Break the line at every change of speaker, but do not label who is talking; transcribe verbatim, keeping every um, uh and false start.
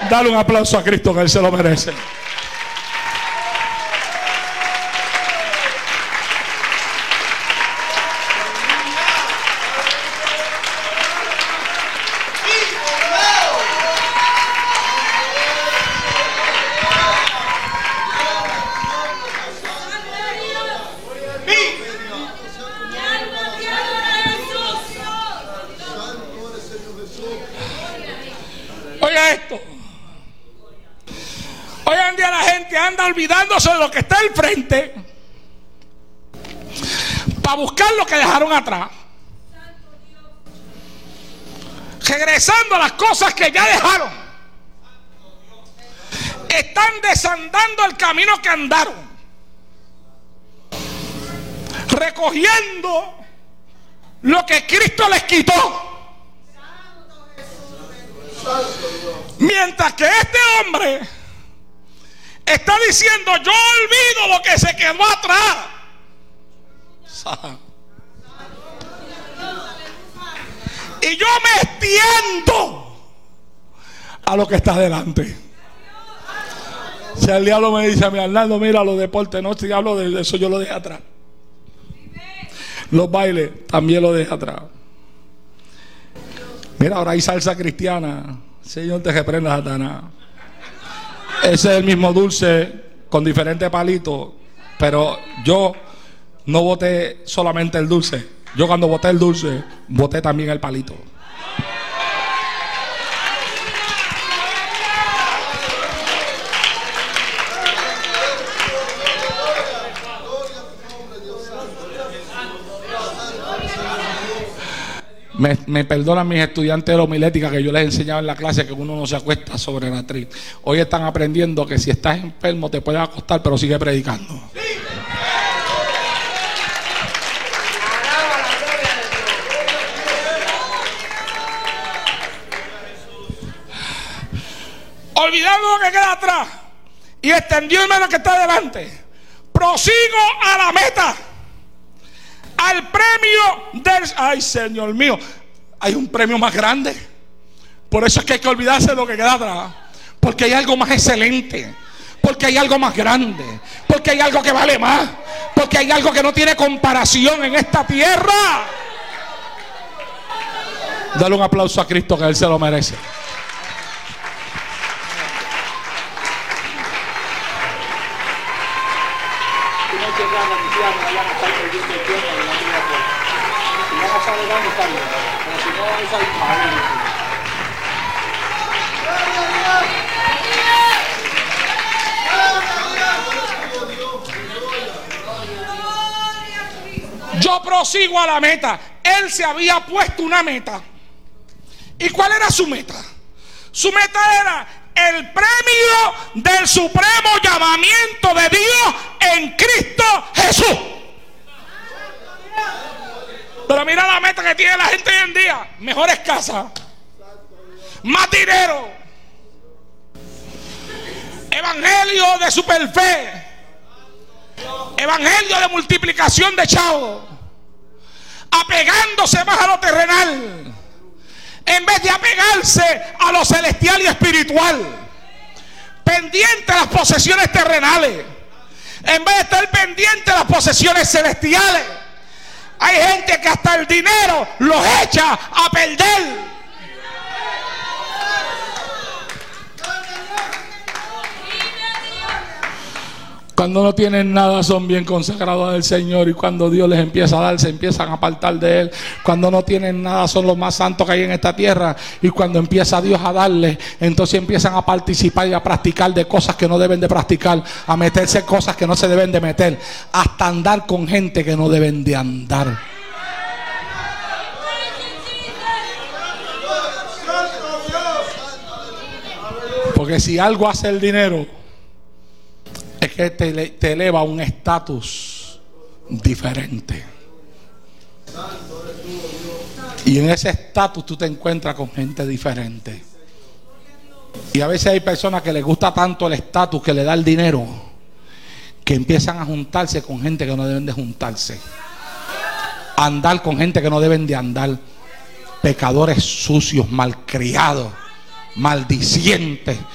Dale un aplauso a Cristo, que Él se lo merece. Oiga esto. Hoy en día la gente anda olvidándose de lo que está al frente para buscar lo que dejaron atrás, regresando a las cosas que ya dejaron. Están desandando el camino que andaron, recogiendo lo que Cristo les quitó. Mientras que este hombre está diciendo: yo olvido lo que se quedó atrás. Y yo me extiendo a lo que está delante. Si el diablo me dice a mí: Arnaldo, mira los deportes, no, si hablo de eso, yo lo dejé atrás. Los bailes también lo dejé atrás. Mira, ahora hay salsa cristiana. Señor, te reprenda, Satanás. Ese es el mismo dulce con diferentes palitos, pero yo no boté solamente el dulce. Yo cuando boté el dulce, boté también el palito. Me, me perdonan mis estudiantes de la homilética, que yo les enseñaba en la clase que uno no se acuesta sobre la atriz. Hoy están aprendiendo que si estás enfermo te puedes acostar, pero sigue predicando. Olvidando lo que queda atrás y extendiéndome a lo que está delante, prosigo a la meta, al premio del... Ay, Señor mío, hay un premio más grande. Por eso es que hay que olvidarse de lo que queda atrás, porque hay algo más excelente, porque hay algo más grande, porque hay algo que vale más, porque hay algo que no tiene comparación en esta tierra. Dale un aplauso a Cristo, que Él se lo merece. Yo prosigo a la meta. Él se había puesto una meta. ¿Y cuál era su meta? Su meta era el premio del supremo llamamiento de Dios en Cristo Jesús. Pero mira la meta que tiene la gente hoy en día: mejores casas, más dinero, evangelio de superfe, evangelio de multiplicación de chavos, apegándose más a lo terrenal en vez de apegarse a lo celestial y espiritual, pendiente a las posesiones terrenales en vez de estar pendiente a las posesiones celestiales. Hay gente que hasta el dinero los echa a perder. Cuando no tienen nada son bien consagrados al Señor, y cuando Dios les empieza a dar, se empiezan a apartar de Él. Cuando no tienen nada son los más santos que hay en esta tierra, y cuando empieza Dios a darles, entonces empiezan a participar y a practicar de cosas que no deben de practicar, a meterse en cosas que no se deben de meter, hasta andar con gente que no deben de andar. Porque si algo hace el dinero, es que te, te eleva a un estatus diferente. Y en ese estatus tú te encuentras con gente diferente. Y a veces hay personas que les gusta tanto el estatus que le da el dinero, que empiezan a juntarse con gente que no deben de juntarse, a andar con gente que no deben de andar, pecadores sucios, malcriados, maldicientes,